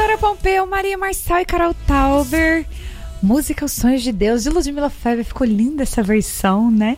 Isadora Pompeu, Maria Marçal e Carol Tauber. Música Os Sonhos de Deus, de Ludmilla Feber. Ficou linda essa versão, né?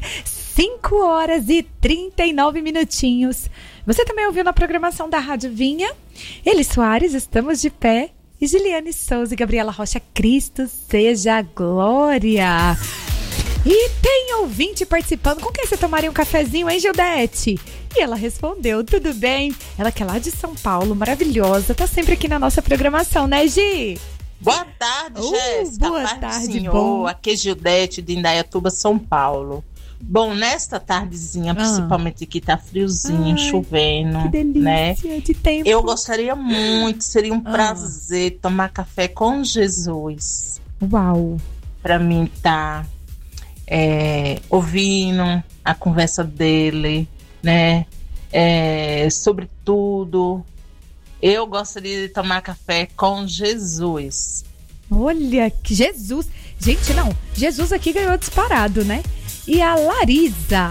5h39. Você também ouviu na programação da Rádio Vinha. Eli Soares, Estamos de Pé. E Giliane Souza e Gabriela Rocha, Cristo seja a glória. E tem ouvinte participando. Com quem você tomaria um cafezinho, hein, Gildete? E ela respondeu, tudo bem. Ela que é lá de São Paulo, maravilhosa. Tá sempre aqui na nossa programação, né, Gi? Boa tarde, Jéssica. Boa tarde, senhor. bom. Aqui é Gildete de Indaiatuba, São Paulo. Bom, nesta tardezinha, principalmente aqui tá friozinho, chovendo, que delícia, né? De tempo. Eu gostaria muito, seria um prazer tomar café com Jesus. Uau! Pra mim tá ouvindo a conversa dele, né? Sobre tudo. Eu gostaria de tomar café com Jesus. Olha, que Jesus! Gente, não, Jesus aqui ganhou disparado, né? E a Larisa.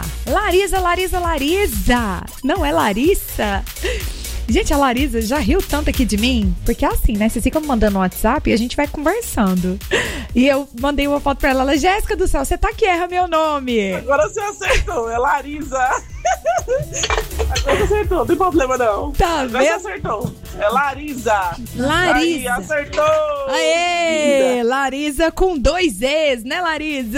Não é Larissa. Gente, a Larisa já riu tanto aqui de mim, porque é assim, né? Vocês ficam me mandando um WhatsApp e a gente vai conversando. E eu mandei uma foto pra ela, Jéssica do céu, você tá que erra meu nome. Agora você acertou, é Larisa. Agora você acertou, não tem problema não. Tá agora vendo? você acertou, é Larisa. Larisa. Aí, acertou. Aê, Larisa com 2 Es, né, Larisa?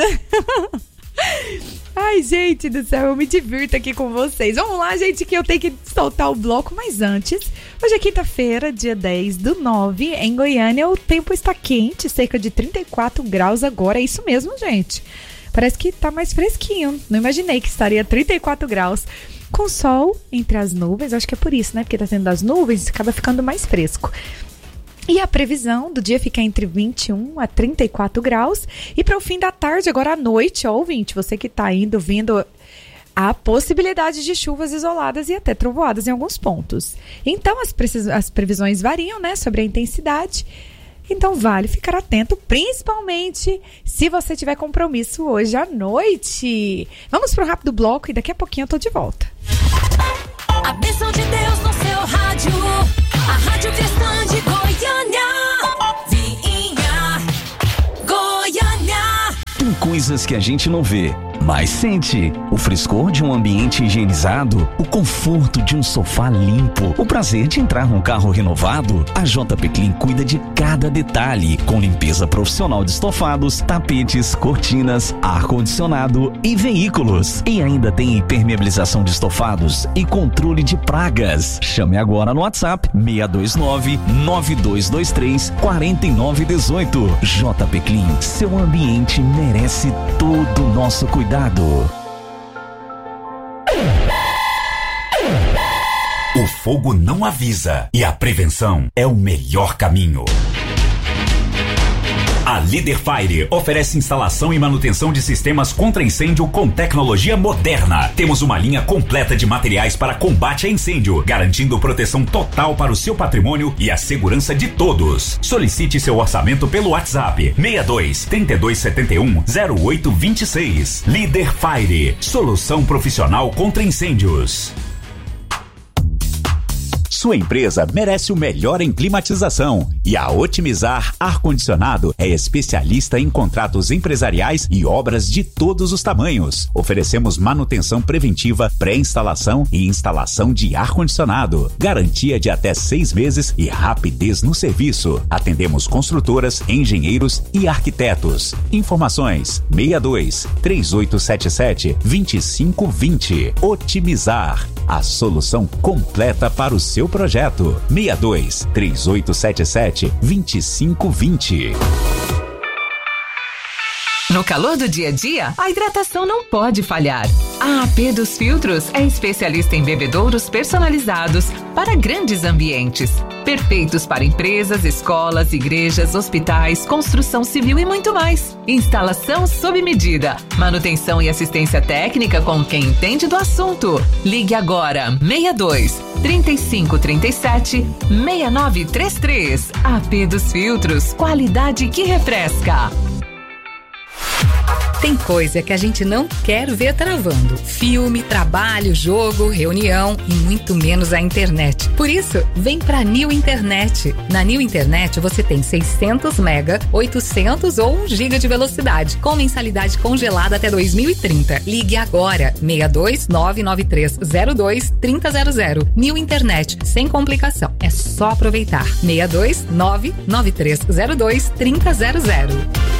Ai, gente do céu, eu me divirto aqui com vocês. Vamos lá, gente, que eu tenho que soltar o bloco, mas antes, hoje é quinta-feira, dia 10/9, em Goiânia, o tempo está quente, cerca de 34 graus agora, é isso mesmo, gente. Parece que tá mais fresquinho, não imaginei que estaria 34 graus, com sol entre as nuvens, acho que é por isso, né, porque tá tendo as nuvens, acaba ficando mais fresco. E a previsão do dia fica entre 21 a 34 graus. E para o fim da tarde, agora à noite, ó, ouvinte, você que está vindo, há possibilidade de chuvas isoladas e até trovoadas em alguns pontos. Então, as previsões variam, né, sobre a intensidade. Então, vale ficar atento, principalmente se você tiver compromisso hoje à noite. Vamos para um rápido bloco e daqui a pouquinho eu tô de volta. A bênção de Deus no seu rádio. A Rádio Cristã de Goiânia. Vinha, Goiânia. Tem coisas que a gente não vê, mas sente. O frescor de um ambiente higienizado, o conforto de um sofá limpo, o prazer de entrar num carro renovado. A JP Clean cuida de cada detalhe, com limpeza profissional de estofados, tapetes, cortinas, ar-condicionado e veículos. E ainda tem impermeabilização de estofados e controle de pragas. Chame agora no WhatsApp 629-9223-4918. JP Clean, seu ambiente merece todo o nosso cuidado. O fogo não avisa e a prevenção é o melhor caminho. A Líder Fire oferece instalação e manutenção de sistemas contra incêndio com tecnologia moderna. Temos uma linha completa de materiais para combate a incêndio, garantindo proteção total para o seu patrimônio e a segurança de todos. Solicite seu orçamento pelo WhatsApp 62-3271-0826. Líder Fire, solução profissional contra incêndios. Sua empresa merece o melhor em climatização e a Otimizar Ar-Condicionado é especialista em contratos empresariais e obras de todos os tamanhos. Oferecemos manutenção preventiva, pré-instalação e instalação de ar-condicionado. Garantia de até 6 meses e rapidez no serviço. Atendemos construtoras, engenheiros e arquitetos. Informações 62-3877-2520. Otimizar, a solução completa para o seu projeto. 62-3877-2520. No calor do dia a dia, a hidratação não pode falhar. A AP dos Filtros é especialista em bebedouros personalizados para grandes ambientes. Perfeitos para empresas, escolas, igrejas, hospitais, construção civil e muito mais. Instalação sob medida. Manutenção e assistência técnica com quem entende do assunto. Ligue agora 62-3537-6933. AP dos Filtros, qualidade que refresca. Tem coisa que a gente não quer ver travando. Filme, trabalho, jogo, reunião e muito menos a internet. Por isso, vem pra New Internet. Na New Internet você tem 600 mega, 800 ou 1 giga de velocidade, com mensalidade congelada até 2030. Ligue agora, 62 99302 3000. New Internet, sem complicação. É só aproveitar. 62 99302 3000.